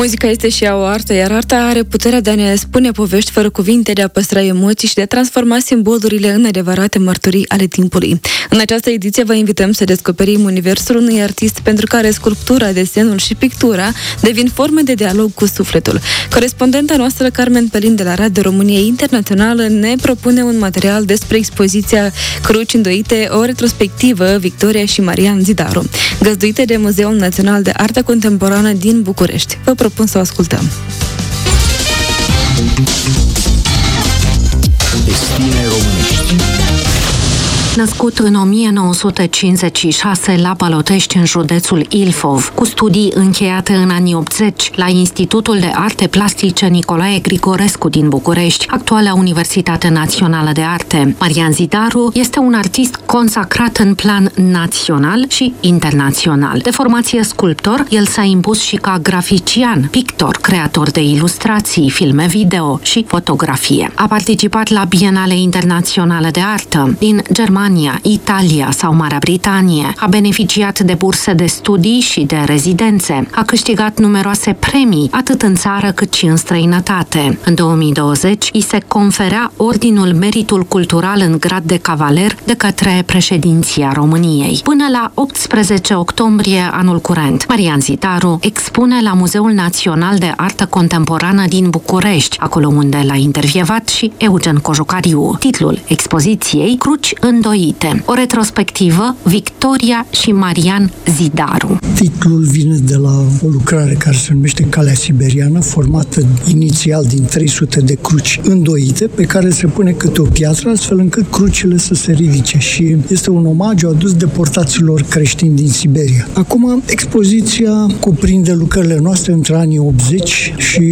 Muzica este și ea o artă, iar arta are puterea de a ne spune povești fără cuvinte, de a păstra emoții și de a transforma simbolurile în adevărate mărturii ale timpului. În această ediție vă invităm să descoperim universul unui artist pentru care sculptura, desenul și pictura devin forme de dialog cu sufletul. Corespondenta noastră, Carmen Pelin de la Radio România Internațională, ne propune un material despre expoziția Cruci îndoite, o retrospectivă Victoria și Marian Zidaru, găzduite de Muzeul Național de Artă Contemporană din București. Vă propun să o ascultăm. Destine românești. Născut în 1956 la Balotești, în județul Ilfov, cu studii încheiate în anii 80 la Institutul de Arte Plastice Nicolae Grigorescu din București, actuala Universitate Națională de Arte, Marian Zidaru este un artist consacrat în plan național și internațional. De formație sculptor, el s-a impus și ca grafician, pictor, creator de ilustrații, filme video și fotografie. A participat la Bienale Internaționale de Artă din Germania, Italia sau Marea Britanie, a beneficiat de burse de studii și de rezidențe, a câștigat numeroase premii, atât în țară cât și în străinătate. În 2020, îi se conferea Ordinul Meritul Cultural în grad de cavaler de către președinția României. Până la 18 octombrie anul curent, Marian Zidaru expune la Muzeul Național de Artă Contemporană din București, acolo unde l-a intervievat și Eugen Cojucariu. Titlul expoziției: Cruci îndoite, o retrospectivă Victoria și Marian Zidaru. Titlul vine de la o lucrare care se numește Calea Siberiană, formată inițial din 300 de cruci îndoite, pe care se pune câte o piatră, astfel încât crucile să se ridice, și este un omagiu adus deportaților creștini din Siberia. Acum, expoziția cuprinde lucrările noastre între anii 80 și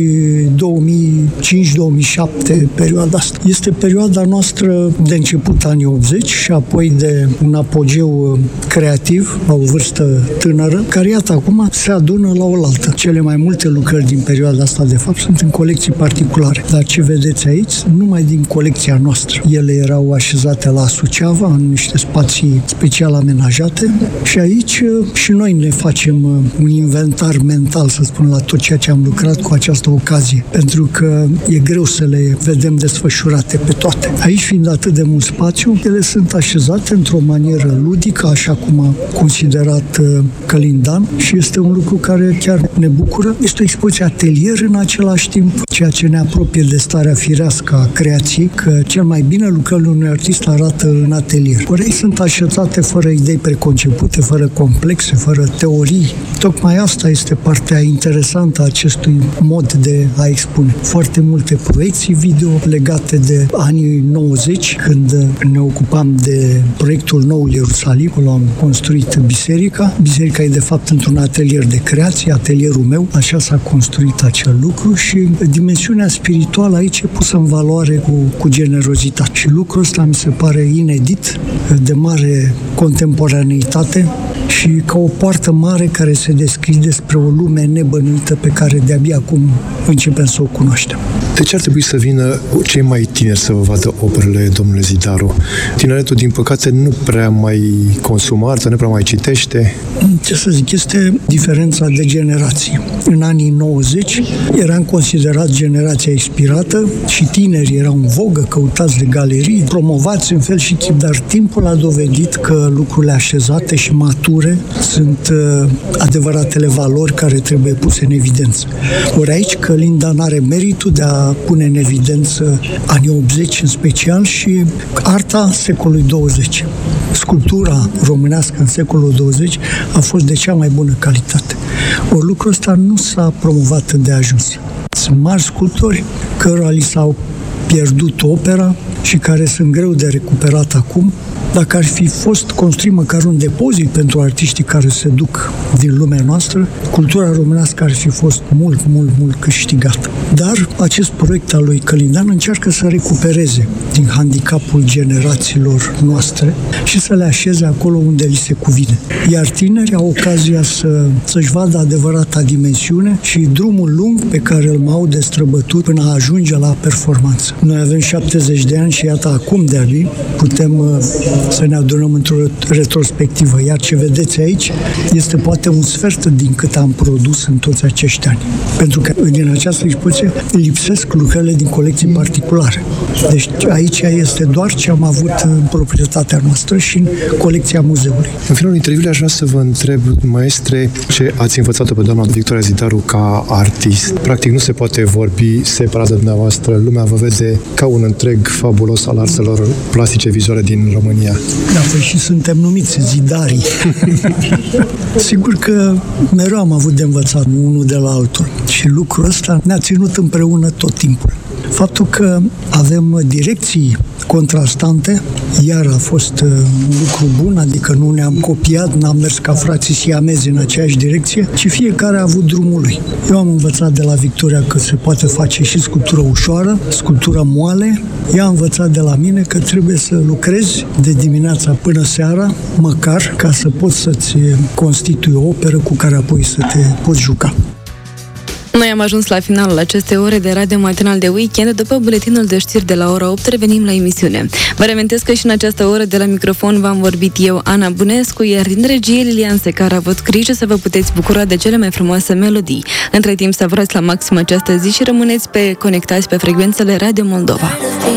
2005-2007, perioada asta. Este perioada noastră de început anii 80 și apoi de un apogeu creativ, la o vârstă tânără, care, iată, acum se adună la oaltă. Cele mai multe lucrări din perioada asta, de fapt, sunt în colecții particulare. Dar ce vedeți aici, numai din colecția noastră. Ele erau așezate la Suceava, în niște spații special amenajate, și aici și noi ne facem un inventar mental, să spun, la tot ceea ce am lucrat cu această ocazie, pentru că e greu să le vedem desfășurate pe toate. Aici, fiind atât de mult spațiu, ele sunt așezate într-o manieră ludică, așa cum a considerat Călin Dan, și este un lucru care chiar ne bucură. Este o expoziție atelier în același timp, ceea ce ne apropie de starea firească a creației, că cel mai bine lucrările unui artist arată în atelier. Ori ei sunt așezate fără idei preconcepute, fără complexe, fără teorii. Tocmai asta este partea interesantă a acestui mod de a expune. Foarte multe proiecții video legate de anii 90, când ne ocupam de proiectul Noul Ierusalim, acolo am construit biserica. Biserica e, de fapt, într-un atelier de creație, atelierul meu, așa s-a construit acel lucru, și dimensiunea spirituală aici e pusă în valoare cu generozitate. Și lucrul ăsta mi se pare inedit, de mare contemporaneitate și ca o poartă mare care se deschide spre o lume nebănuită pe care de-abia acum începem să o cunoaștem. De ce ar trebui să vină cei mai tineri să vă vadă operele, domnule Zidaru? Tineretul, din păcate, nu prea mai consumă artă, nu prea mai citește. Ce să zic, este diferența de generații. În anii 90 eram considerat generația expirată și tinerii erau în vogă, căutați de galerii, promovați în fel și chip, dar timpul a dovedit că lucrurile așezate și mature sunt adevăratele valori care trebuie puse în evidență. Ori aici Călin Dan are meritul de a pune în evidență anii 80 în special și arta secolului 20. Sculptura românească în secolul 20 a fost de cea mai bună calitate. Ori lucrul ăsta nu s-a promovat îndeajuns. Sunt mari sculptori cărora li s-au pierdut opera și care sunt greu de recuperat acum. Dacă ar fi fost construit măcar un depozit pentru artiștii care se duc din lumea noastră, cultura românească ar fi fost mult, mult, mult câștigată. Dar acest proiect al lui Călin Dan încearcă să recupereze din handicapul generațiilor noastre și să le așeze acolo unde li se cuvine. Iar tinerii au ocazia să-și vadă adevărata dimensiune și drumul lung pe care îl au de străbătut până a ajunge la performanță. Noi avem 70 de ani și iată acum de-abia putem să ne adunăm într-o retrospectivă. Iar ce vedeți aici este poate un sfert din cât am produs în toți acești ani. Pentru că din această expoziție lipsesc lucrările din colecții particulare. Deci aici este doar ce am avut în proprietatea noastră și în colecția muzeului. În finalul interviului aș vrea să vă întreb, maestre, ce ați învățat-o pe doamna Victoria Zidaru ca artist. Practic nu se poate vorbi separat de dumneavoastră. Lumea vă vede ca un întreg fabulos al artelor plastice vizuale din România. Da, păi și suntem numiți zidarii. Sigur că mereu am avut de învățat unul de la altul și lucrul ăsta ne-a ținut împreună tot timpul. Faptul că avem direcții contrastante, iar a fost un lucru bun, adică nu ne-am copiat, n-am mers ca frații siamezi în aceeași direcție, ci fiecare a avut drumul lui. Eu am învățat de la Victoria că se poate face și sculptură ușoară, sculptură moale. Ea a învățat de la mine că trebuie să lucrezi de dimineața până seara, măcar, ca să poți să-ți constitui o operă cu care apoi să te poți juca. Noi am ajuns la finalul acestei ore de radio matinal de weekend. După buletinul de știri de la ora 8, revenim la emisiune. Vă reamintesc că și în această oră de la microfon v-am vorbit eu, Ana Bunescu, iar din regie Lilian Secar a avut grijă să vă puteți bucura de cele mai frumoase melodii. Între timp, savurați la maxim această zi și rămâneți conectați pe frecvențele Radio Moldova.